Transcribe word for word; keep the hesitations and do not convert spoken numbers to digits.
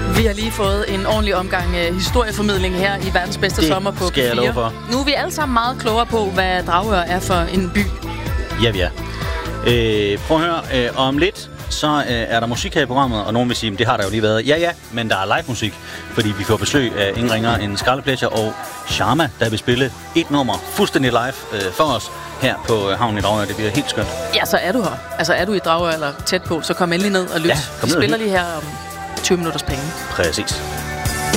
Vi har lige fået en ordentlig omgang uh, historieformidling her i verdens bedste det sommer på skal jeg love for. Nu er vi alle sammen meget klogere på, hvad Dragør er for en by. Ja, vi er. Øh, prøv at høre, øh, om lidt, så øh, er der musik her i programmet, og nogen vil sige, det har der jo lige været. Ja, ja, men der er live musik, fordi vi får besøg af ingen ringer end Scarlet Pleasure og Sharma, der vil spille et nummer fuldstændig live øh, for os her på øh, Havnen i Dragør. Det bliver helt skønt. Ja, så er du her. Altså er du i Dragør eller tæt på, så kom endelig ned og lyt. Ja, vi spiller lige her om tyve minutters penge. Præcis.